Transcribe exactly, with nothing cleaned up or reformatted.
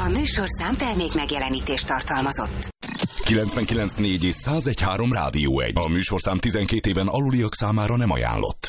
A műsorszám termék megjelenítést tartalmazott. kilencvenkilenc négy és száz egy három Rádió egy. A műsorszám tizenkét éven aluliak számára nem ajánlott.